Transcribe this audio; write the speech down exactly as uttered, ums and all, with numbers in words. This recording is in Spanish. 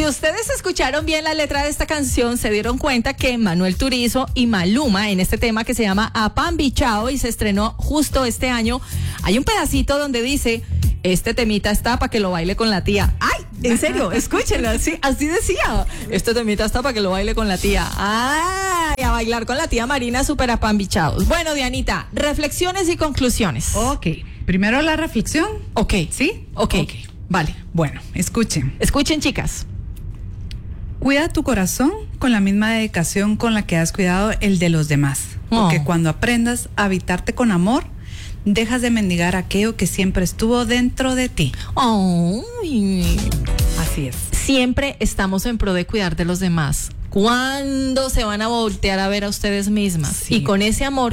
Si ustedes escucharon bien la letra de esta canción, se dieron cuenta que Manuel Turizo y Maluma en este tema que se llama Apambichao y se estrenó justo este año, hay un pedacito donde dice, este temita está para que lo baile con la tía. ¡Ay! En serio, escúchenlo, así, así decía. Este temita está para que lo baile con la tía. ¡Ay! A bailar con la tía Marina, súper apambichados. Bueno, Dianita, reflexiones y conclusiones. Ok, primero la reflexión. Ok. ¿Sí? Ok. Ok. Vale. Bueno, escuchen. Escuchen, chicas. Cuida tu corazón con la misma dedicación con la que has cuidado el de los demás. Porque Oh. cuando aprendas a habitarte con amor, dejas de mendigar aquello que siempre estuvo dentro de ti. Ay. Así es. Siempre estamos en pro de cuidar de los demás. ¿Cuándo se van a voltear a ver a ustedes mismas? Sí. Y con ese amor